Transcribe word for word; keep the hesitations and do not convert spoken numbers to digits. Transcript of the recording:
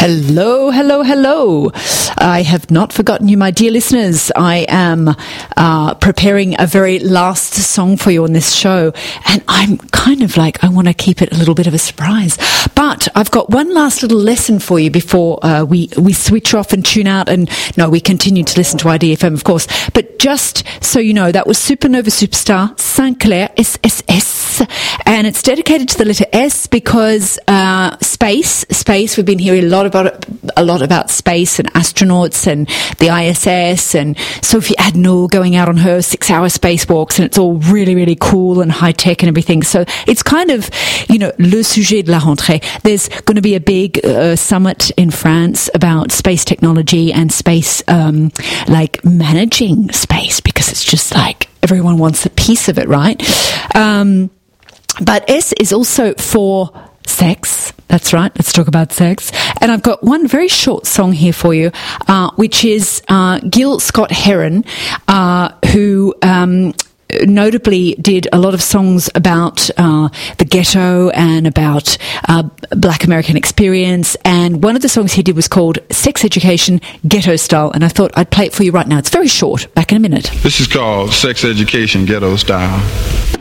Hello, hello, hello. I have not forgotten you, my dear listeners. I am uh, preparing a very last song for you on this show, and I'm kind of like, I want to keep it a little bit of a surprise. But I've got one last little lesson for you before uh, we, we switch off and tune out. And no, we continue to listen to I D F M, of course. But just so you know, that was Supernova Superstar, Saint Clair, S S S. And it's dedicated to the letter S because uh, space, space, we've been hearing a lot about it, a lot about space and astronauts and the I S S and Sophie Adnall going out on her six-hour spacewalks, and it's all really, really cool and high-tech and everything. So it's kind of, you know, le sujet de la rentrée. There's going to be a big uh, summit in France about space technology and space, um, like managing space, because it's just like everyone wants a piece of it, right? Um, but S is also for sex. That's right. Let's talk about sex. And I've got one very short song here for you, uh, which is uh, Gil Scott-Heron, uh, who um, notably did a lot of songs about uh, the ghetto and about uh, Black American experience. And one of the songs he did was called Sex Education Ghetto Style. And I thought I'd play it for you right now. It's very short. Back in a minute. This is called Sex Education Ghetto Style.